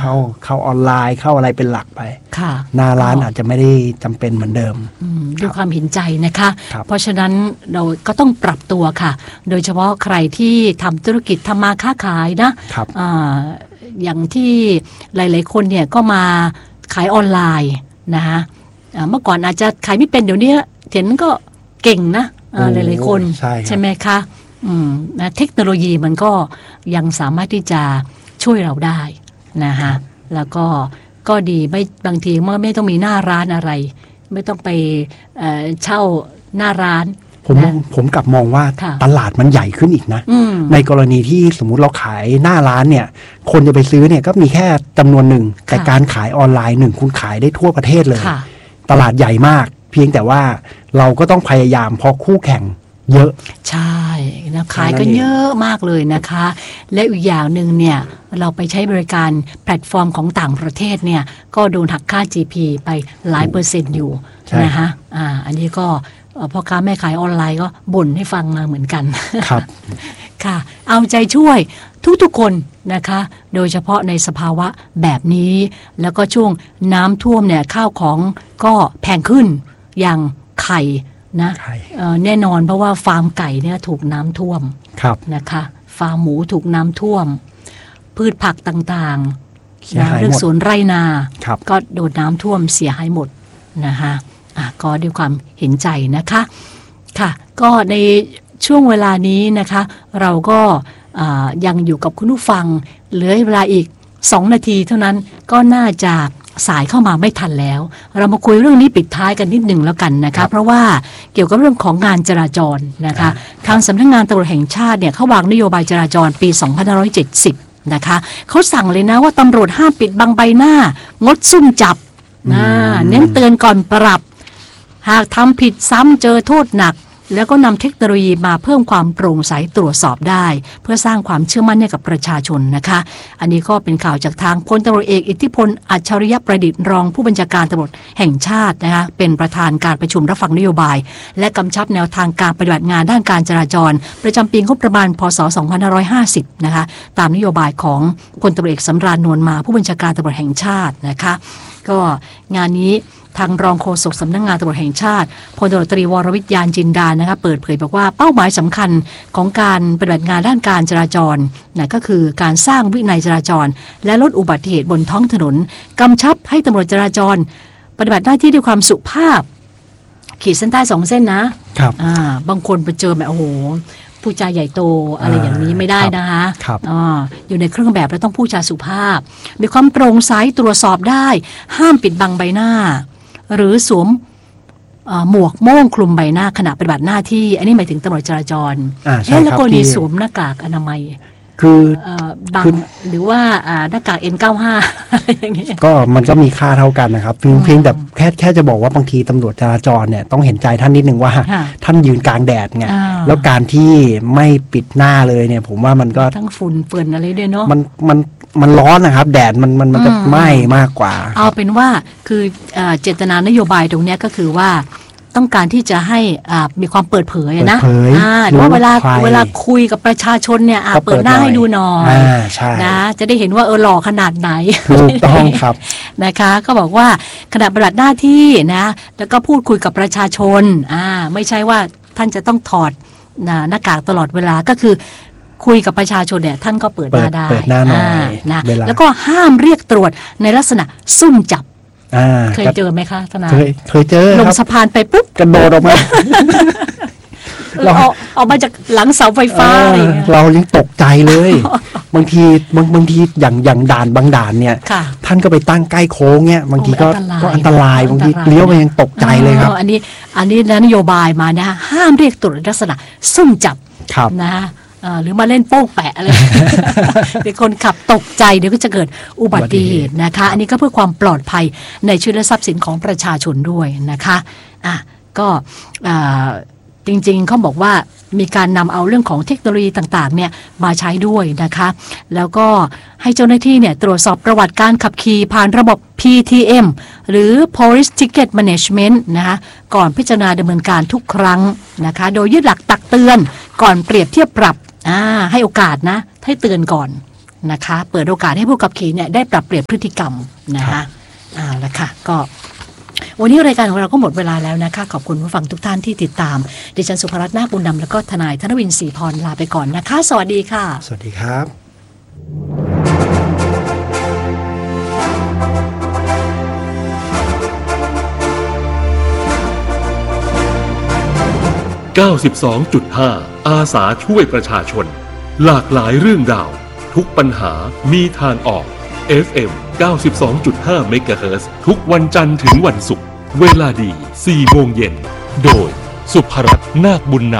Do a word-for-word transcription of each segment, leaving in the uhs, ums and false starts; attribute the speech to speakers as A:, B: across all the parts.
A: เข้าเข้าออนไลน์เข้าอะไรเป็นหลักไป
B: ค่ะ
A: หน้าร้านอาจจะไม่ได้จำเป็นเหมือนเดิม
B: ด้วยความเห็นใจนะคะเพราะฉะนั้นเราก็ต้องปรับตัวค่ะโดยเฉพาะใครที่ทำธุรกิจทำมาค้าขายนะ อ, อย่างที่หลายๆคนเนี่ยก็มาขายออนไลน์นะคะเมื่อก่อนอาจจะขายไม่เป็นเดี๋ยวนี้เห็นก็เก่งนะหลายๆคน
A: ใช่
B: ใช่ไหมคะนะเทคโนโลยีมันก็ยังสามารถที่จะช่วยเราได้นะคะแล้วก็ก็ดีไม่บางทีเมื่อไม่ต้องมีหน้าร้านอะไรไม่ต้องไป เอ่อ เช่าหน้าร้าน
A: ผมผมกลับมองว่าตลาดมันใหญ่ขึ้นอีกนะในกรณีที่สมมุติเราขายหน้าร้านเนี่ยคนจะไปซื้อเนี่ยก็มีแค่จำนวนหนึ่งแต่การขายออนไลน์หนึ่งคุณขายได้ทั่วประเทศเลยตลาดใหญ่มากเพียงแต่ว่าเราก็ต้องพยายามเพราะคู่แข่งเยอะ
B: ใช่นะขายกันเยอะมากเลยนะคะและอีกอย่างหนึ่งเนี่ยเราไปใช้บริการแพลตฟอร์มของต่างประเทศเนี่ยก็โดนหักค่า จี พี ไปหลายเปอร์เซ็นต์อยู่นะคะอ่าอันนี้ก็พ่อค้าแม่ขายออนไลน์ก็บ่นให้ฟังมาเหมือนกัน
A: ครับ
B: ค่ะเอาใจช่วยทุกๆคนนะคะโดยเฉพาะในสภาวะแบบนี้แล้วก็ช่วงน้ำท่วมเนี่ยข้าวของก็แพงขึ้นอย่างไข่นะแน่นอนเพราะว่าฟาร์มไก่เนี่ยถูกน้ำท่วมนะคะฟาร์มหมูถูกน้ำท่วมพืชผักต่างๆนะเรื่องสวนไร่นาก็โดนน้ำท่วมเสียหายหมดนะคะก็ด้วยความเห็นใจนะคะค่ะก็ในช่วงเวลานี้นะคะเราก็ยังอยู่กับคุณผู้ฟังเหลือเวลาอีกสองนาทีเท่านั้นก็น่าจะสายเข้ามาไม่ทันแล้วเรามาคุยเรื่องนี้ปิดท้ายกันนิดหนึ่งแล้วกันนะคะเพราะว่าเกี่ยวกับเรื่องของงานจราจรนะคะทางสำนักงานตำรวจแห่งชาติเนี่ยเขาวางนโยบายจราจรปีสองพันห้าร้อยเจ็ดสิบนะคะเขาสั่งเลยนะว่าตำรวจห้ามปิดบังใบหน้างดซุ่มจับนะเน้นเตือนก่อนปรับหากทำผิดซ้ำเจอโทษหนักแล้วก็นำเทคโนโลยีมาเพิ่มความโปร่งใสตรวจสอบได้เพื่อสร้างความเชื่อมั่นให้กับประชาชนนะคะอันนี้ก็เป็นข่าวจากทางพลตำรวจเอกอิทธิพลอัจฉริยประดิษฐ์รองผู้บัญชาการตำรวจแห่งชาตินะคะเป็นประธานการประชุมรับฟังนโยบายและกำชับแนวทางการปฏิบัติงานด้านการจราจรประจำปีงบประมาณพ.ศ. สองพันห้าร้อยห้าสิบนะคะตามนโยบายของพลตำรวจเอกสำราญนวลมาผู้บัญชาการตำรวจแห่งชาตินะคะก็งานนี้ทางรองโฆษกสำนักงานตำรวจแห่งชาติพลตำรวจตรีวรวิทย์ ยานจินดานะคะเปิดเผยบอกว่าเป้าหมายสำคัญของการปฏิบัติงานด้านการจราจรนะก็คือการสร้างวินัยจราจรและลดอุบัติเหตุบนท้องถนนกำชับให้ตำรวจจราจรปฏิบัติหน้าที่ด้วยความสุภาพขีดเส้นใต้สองเส้นนะครับอ่าบางคนไปเจอแบบโอ้โหผู้จาใหญ่โตอะไรอย่างนี้ไม่ได้นะคะอ่าอยู่ในเครื่องแบบแล้วต้องพูดจาสุภาพมีความโปร่งใสตรวจสอบได้ห้ามปิดบังใบหน้าหรือสวมหมวกโม่งคลุมใบหน้าขณะปฏิบัติหน้าที่อันนี้หมายถึงตำรวจจราจรแล้วก็มีสวมหน้ากากอนามัย
A: คือ
B: บังหรือว่าหน้ากาก เอ็น เก้าสิบห้า อะไรอย่างเงี้ย
A: ก็มันก็มีค่าเท่ากันนะครับเพียงเพียงแต่แค่แค่จะบอกว่าบางทีตำรวจจราจรเนี่ยต้องเห็นใจท่านนิดนึงว่าท่านยืนกลางแดดไงแล้วการที่ไม่ปิดหน้าเลยเนี่ยผมว่ามันก็
B: ทั้งฝุ่นเปื้อนอะไรด้วยเนาะ
A: มันมันมันร้อนนะครับแดดมันมันมันจะไหม้มากกว่า
B: เอาเป็นว่าคือเจตนานโยบายตรงนี้ก็คือว่าต้องการที่จะให้มีความเปิดเผยนะว่าเวลาเวลาคุยกับประชาชนเนี่ยเปิดหน้าให้ดูหน่อยนะจะได้เห็นว่าเออหล่อขนาดไหน
A: ถูกต้องครับ
B: นะคะก็บอกว่าขณะปฏิบัติหน้าที่นะแล้วก็พูดคุยกับประชาชนอ่าไม่ใช่ว่าท่านจะต้องถอดหน้ากากตลอดเวลาก็คือคุยกับประชาชนเนี่ยท่านก็เปิดหน้าได้
A: เปิดหน้าหน่อย
B: นะแล้วก็ห้ามเรียกตรวจในลักษณะซุ่มจับเคยเจอไหมคะทนาย
A: เคยเคยเจอ
B: ลงสะพานไปปุ๊บ
A: กระโดดออกมา
B: เราออกมาจากหลังเสาไฟฟ้าอะไรอย่างเงี้ย
A: เรายังตกใจเลยบางทีบางบางทีอย่างอย่างด่านบางด่านเนี่ยท่านก็ไปตั้งใกล้โค้งเนี่ยบางทีก็ก็อันตรายบางทีเลี้ยวไปยังตกใจเลยครับ
B: อันนี้อันนี้นโยบายมานะห้ามเรียกตรวจลักษณะซุ่มจับนะหรือมาเล่นโป้งแปะอะไร เป็นคนขับตกใจเดี๋ยวก็จะเกิดอุบัติเหตุนะคะอันนี้ก็เพื่อความปลอดภัยในชีวิตและทรัพย์สินของประชาชนด้วยนะคะอ่ะก็จริงๆเขาบอกว่ามีการนำเอาเรื่องของเทคโนโลยีต่างๆเนี่ยมาใช้ด้วยนะคะแล้วก็ให้เจ้าหน้าที่เนี่ยตรวจสอบประวัติการขับขี่ผ่านระบบ พี ที เอ็ม หรือ Police Ticket Management นะคะก่อนพิจารณาดำเนินการทุกครั้งนะคะโดยยึดหลักตักเตือนก่อนเปรียบเทียบปรับอ่าให้โอกาสนะให้เตือนก่อนนะคะเปิดโอกาสให้ผู้ขับขี่เนี่ยได้ปรับเปลี่ยนพฤติกรรมนะคะเอาละค่ะก็วันนี้รายการของเราก็หมดเวลาแล้วนะคะขอบคุณผู้ฟังทุกท่านที่ติดตามดิฉันสุภรัตน์นาคบุญนำแล้วก็ทนายธนวินศรีพรลาไปก่อนนะคะสวัสดีค่ะ
A: สวัสดีครับ
C: เก้าสิบสองจุดห้า อาสาช่วยประชาชนหลากหลายเรื่องราวทุกปัญหามีทางออก เอฟ เอ็ม เก้าสิบสองจุดห้า เมกะเฮิรตซ์ ทุกวันจันทร์ถึงวันศุกร์เวลาดี สี่โมงเย็นโดยสุภรัตน์นาคบุญน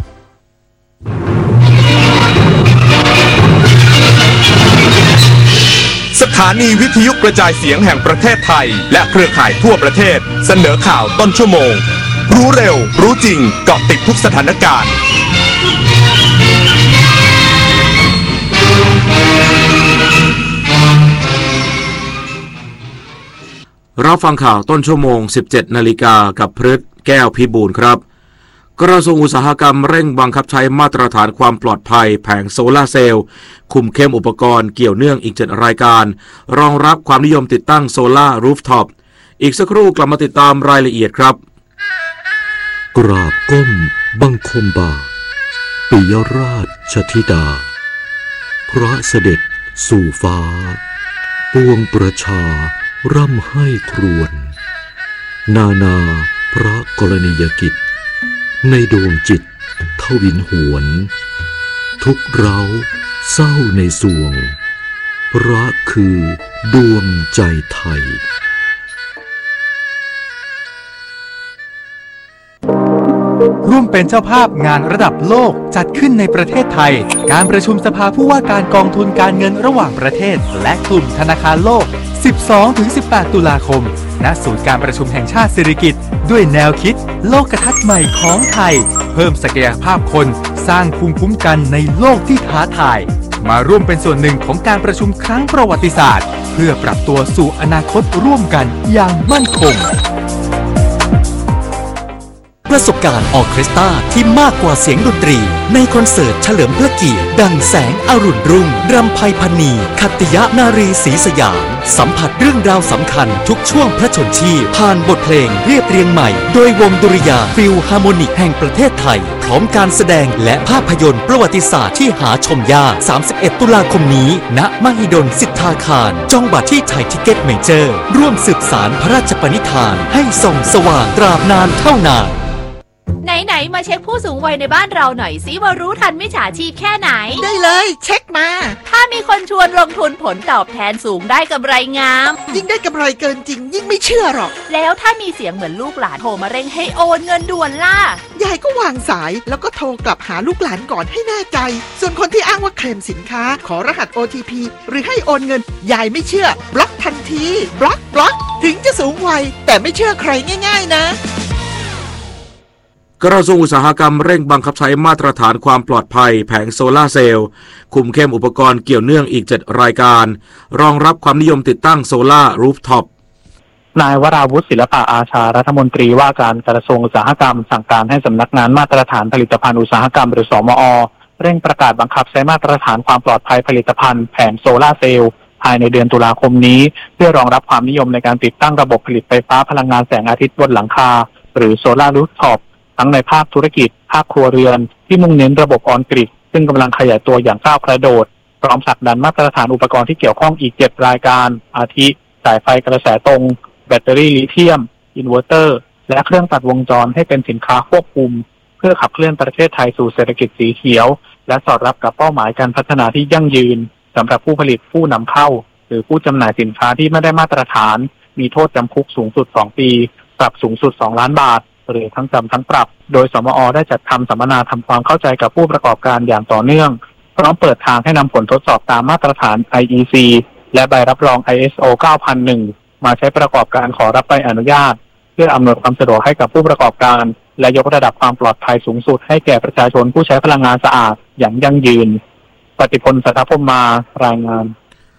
D: ำสถานีวิทยุกระจายเสียงแห่งประเทศไทยและเครือข่ายทั่วประเทศเสนอข่าวต้นชั่วโมงรู้เร็วรู้จริงเกาะติดทุกสถานการณ์
E: รับฟังข่าวต้นชั่วโมง สิบเจ็ดนาฬิกากับพฤทธิ์แก้วพิบูลครับกระทรวงอุตสาหกรรมเร่งบังคับใช้มาตรฐานความปลอดภัยแผงโซลาร์เซลล์คุมเข้มอุปกรณ์เกี่ยวเนื่องอีกเจ็ดรายการรองรับความนิยมติดตั้งโซลาร์รูฟท็อปอีกสักครู่กลับมาติดตามรายละเอียดครับ
F: กราบก้มบังคมบาทปิยราชธิดาพระเสด็จสู่ฟ้าปวงประชาร่ำให้ครวญนานาพระกรณียกิจในดวงจิตทวินหวนทุกเร้าเศร้าในสวงพระคือดวงใจไทย
G: ร่วมเป็นเจ้าภาพงานระดับโลกจัดขึ้นในประเทศไทยการประชุมสภาผู้ว่าการกองทุนการเงินระหว่างประเทศและกลุ่มธนาคารโลก สิบสองถึงสิบแปด ตุลาคมณศูนย์การประชุมแห่งชาติสิริกิติ์ด้วยแนวคิดโลกทัศน์ใหม่ของไทยเพิ่มศักยภาพคนสร้างภูมิคุ้มกันในโลกที่ท้าทายมาร่วมเป็นส่วนหนึ่งของการประชุมครั้งประวัติศาสตร์เพื่อปรับตัวสู่อนาคตร่วมกันอย่างมั่นคง
H: ประสบการณ์ออร์เคสตราที่มากกว่าเสียงดนตรีในคอนเสิร์ตเฉลิมพระเกียรติดังแสงอรุณรุ่งรำไพพรรณีขัตติยนารีศรีสยามสัมผัสเรื่องราวสำคัญทุกช่วงพระชนชีพผ่านบทเพลงเรียบเรียงใหม่โดยวงดุริยางค์ฟิลฮาร์โมนิกแห่งประเทศไทยพร้อมการแสดงและภาพยนตร์ประวัติศาสตร์ที่หาชมยากสามสิบเอ็ดตุลาคมนี้ณมหิดลสิทธาคารจองบัตรที่ไทยทิเก็ตเมเจอร์ร่วมสืบสานพระราชปณิธานให้ส่องสว่างตราบนานเท่านาน
I: ไหนๆมาเช็คผู้สูงวัยในบ้านเราหน่อยสิว่ารู้ทันมิจฉาชีพแค่ไหน
J: ได้เลยเช็คมา
I: ถ้ามีคนชวนลงทุนผลตอบแทนสูงได้กำไรงาม
J: ยิ่งได้กำไรเกินจริงยิ่งไม่เชื่อหรอก
I: แล้วถ้ามีเสียงเหมือนลูกหลานโทรมาเร่งให้โอนเงินด่วนล่ะ
J: ยายก็วางสายแล้วก็โทรกลับหาลูกหลานก่อนให้แน่ใจส่วนคนที่อ้างว่าเคลมสินค้าขอรหัส โอ ที พี หรือให้โอนเงินยายไม่เชื่อบล็อกทันทีบล็อกบล็อกถึงจะสูงวัยแต่ไม่เชื่อใครง่ายๆนะ
E: กระทรวงอุตสาหกรรมเร่งบังคับใช้มาตรฐานความปลอดภัยแผงโซลาร์เซลล์คุมเข้มอุปกรณ์เกี่ยวเนื่องอีกเจ็ดรายการรองรับความนิยมติดตั้งโซลาร์รูฟท็อป
K: นายวราวุฒิศิลปะอาชารัฐมนตรีว่าการกระทรวงอุตสาหกรรมสั่งการให้สำนักงานมาตรฐานผลิตภัณฑ์อุตสาหกรรมหรือสมอ.เร่งประกาศบังคับใช้มาตรฐานความปลอดภัยผลิตภัณฑ์แผงโซลาร์เซลล์ภายในเดือนตุลาคมนี้เพื่อรองรับความนิยมในการติดตั้งระบบผลิตไฟฟ้าพลังงานแสงอาทิตย์บนหลังคาหรือโซลาร์รูฟท็อปทั้งในภาคธุรกิจภาคครัวเรือนที่มุ่งเน้นระบบออนกริดซึ่งกำลังขยายตัวอย่างก้าวกระโดดพร้อมผลักดันมาตรฐานอุปกรณ์ที่เกี่ยวข้องอีกเจ็ดรายการอาทิสายไฟกระแสตรงแบตเตอรี่ลิเธียมอินเวอร์เตอร์และเครื่องตัดวงจรให้เป็นสินค้าควบคุมเพื่อขับเคลื่อนประเทศไทยสู่เศรษฐกิจสีเขียวและสอดรับกับเป้าหมายการพัฒนาที่ยั่งยืนสำหรับผู้ผลิตผู้นำเข้าหรือผู้จำหน่ายสินค้าที่ไม่ได้มาตรฐานมีโทษจำคุกสูงสุดสองปีปรับสูงสุดสองล้านบาทหรือทั้งจำทั้งปรับโดยสมอ.ได้จัดทำสัมมนาทำความเข้าใจกับผู้ประกอบการอย่างต่อเนื่องพร้อมเปิดทางให้นำผลทดสอบตามมาตรฐาน ไอ อี ซี และใบรับรอง ไอ เอส โอ เก้าพันหนึ่ง มาใช้ประกอบการขอรับใบอนุญาตเพื่ออำนวยความสะดวกให้กับผู้ประกอบการและยกระดับความปลอดภัยสูงสุดให้แก่ประชาชนผู้ใช้พลังงานสะอาดอย่างยั่งยืนปฏิพล สัทธพรหมารายงาน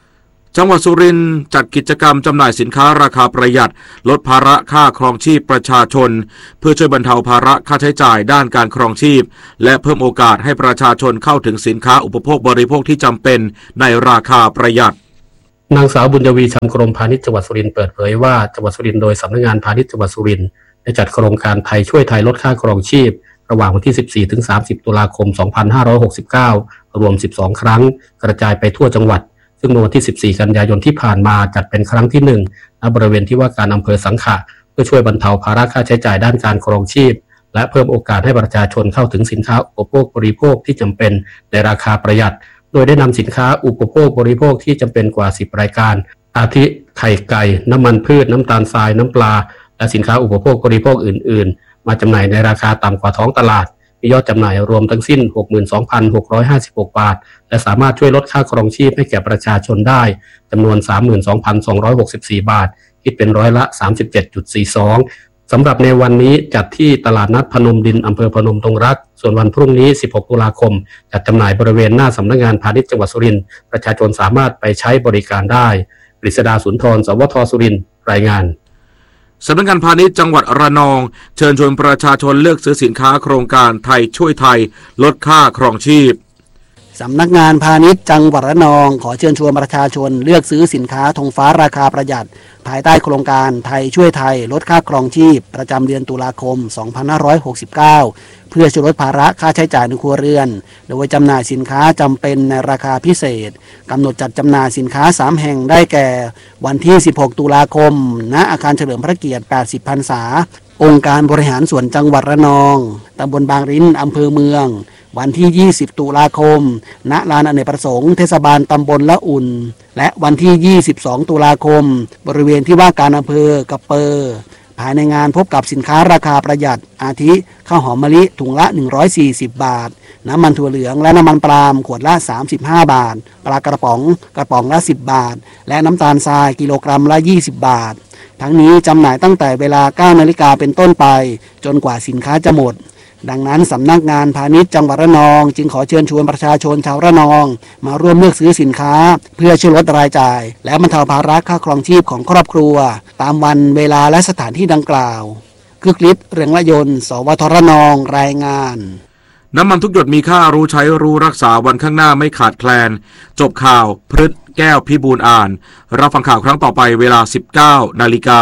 E: จังหวัดสุรินทร์จัดกิจกรรมจำหน่ายสินค้าราคาประหยัดลดภาระค่าครองชีพประชาชนเพื่อช่วยบรรเทาภาระค่าใช้จ่ายด้านการครองชีพและเพิ่มโอกาสให้ประชาชนเข้าถึงสินค้าอุปโภคบริโภคที่จำเป็นในราคาประหยัด
L: นางสาวบุญยวีชำกรมพาณิชย์จังหวัดสุรินทร์เปิดเผยว่าจังหวัดสุรินทร์โดยสำนักงานพาณิชย์จังหวัดสุรินทร์ได้จัดโครงการไทยช่วยไทยลดค่าครองชีพระหว่างวันที่ สิบสี่ถึงสามสิบ ตุลาคม สองพันห้าร้อยหกสิบเก้า รวม สิบสอง ครั้งกระจายไปทั่วจังหวัดซึ่งในวันที่ สิบสี่ กันยายนที่ผ่านมาจัดเป็นครั้งที่หนึ่งณบริเวณที่ว่าการอำเภอสังขะเพื่อช่วยบรรเทาภาระค่าใช้จ่ายด้านการครองชีพและเพิ่มโอกาสให้ประชาชนเข้าถึงสินค้าอุปโภคบริโภคที่จำเป็นในราคาประหยัดโดยได้นำสินค้าอุปโภคบริโภคที่จำเป็นกว่าสิบรายการอาทิไข่ไก่น้ำมันพืชน้ำตาลทรายน้ำปลาและสินค้าอุปโภคบริโภคอื่นๆมาจำหน่ายในราคาต่ำกว่าท้องตลาดมียอดจำหน่ายรวมทั้งสิ้น หกหมื่นสองพันหกร้อยห้าสิบหก บาทและสามารถช่วยลดค่าครองชีพให้แก่ประชาชนได้จำนวน สามหมื่นสองพันสองร้อยหกสิบสี่ บาทคิดเป็นร้อยละ สามสิบเจ็ดจุดสี่สอง สำหรับในวันนี้จัดที่ตลาดนัดพนมดินอำเภอพนมดงรักส่วนวันพรุ่งนี้ สิบหก ตุลาคมจัดจำหน่ายบริเวณหน้าสำนักงานพาณิชย์จังหวัดสุรินทร์ประชาชนสามารถไปใช้บริการได้กฤษดาสุนทรสวทสุรินทร์รายงาน
E: สำนักงานพาณิชย์จังหวัดระนองเชิญชวนประชาชนเลือกซื้อสินค้าโครงการไทยช่วยไทยลดค่าครองชีพ
M: สำนักงานพาณิชย์จังหวัดระนองขอเชิญชวนประชาชนเลือกซื้อสินค้าธงฟ้าราคาประหยัดภายใต้โครงการไทยช่วยไทยลดค่าครองชีพประจำเดือนตุลาคม สองพันห้าร้อยหกสิบเก้า เพื่อช่วยลดภาระค่าใช้จ่ายในครัวเรือนโดยจำหน่ายสินค้าจำเป็นในราคาพิเศษกำหนดจัดจำหน่ายสินค้าสามแห่งได้แก่วันที่ สิบหก ตุลาคมณอาคารเฉลิมพระเกียรติ แปดสิบ พรรษาองค์การบริหารส่วนจังหวัดระนองตำบลบางริ้นอำเภอเมืองวันที่ ยี่สิบ ตุลาคมณลานอเนกประสงค์เทศบาลตำบลละอุ่นและวันที่ ยี่สิบสอง ตุลาคมบริเวณที่ว่าการอำเภอกระเปอภายในงานพบกับสินค้าราคาประหยัดอาทิข้าวหอมมะลิถุงละหนึ่งร้อยสี่สิบบาทน้ำมันถั่วเหลืองและน้ำมันปาล์มขวดละสามสิบห้าบาทปลากระป๋องกระป๋องละสิบบาทและน้ำตาลทรายกิโลกรัมละยี่สิบบาททั้งนี้จำหน่ายตั้งแต่เวลา เก้า นาฬิกาเป็นต้นไปจนกว่าสินค้าจะหมดดังนั้นสำนักงานพาณิชย์จังหวัดระนองจึงขอเชิญชวนประชาชนชาวระนองมาร่วมเลือกซื้อสินค้าเพื่อช่วยลดรายจ่ายและบรรเทาภาระค่าครองชีพของครอบครัวตามวันเวลาและสถานที่ดังกล่าวคึกฤทธิ์เรืองละยนต์สวทระนองรายงาน
E: น้ำมันทุกหยดมีค่ารู้ใช้รู้รักษาวันข้างหน้าไม่ขาดแคลนจบข่าวพฤษแก้วพิบูลอ่านรับฟังข่าวครั้งต่อไปเวลา สิบเก้า นาฬิกา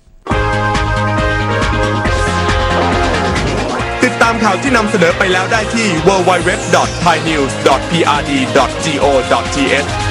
D: ติดตามข่าวที่นำเสนอไปแล้วได้ที่ ดับเบิลยู ดับเบิลยู ดับเบิลยู ดอท ไทยนิวส์ ดอท พี อาร์ ดี ดอท จี โอ ดอท ที เอช